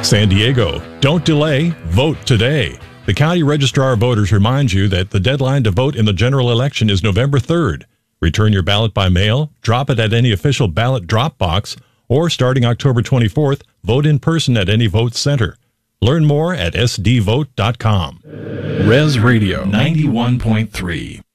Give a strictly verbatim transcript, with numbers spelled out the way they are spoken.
San Diego, don't delay, vote today. The County Registrar of Voters reminds you that the deadline to vote in the general election is November third. Return your ballot by mail, drop it at any official ballot drop box, or starting October twenty-fourth, vote in person at any vote center. Learn more at s d vote dot com. Res Radio ninety-one point three.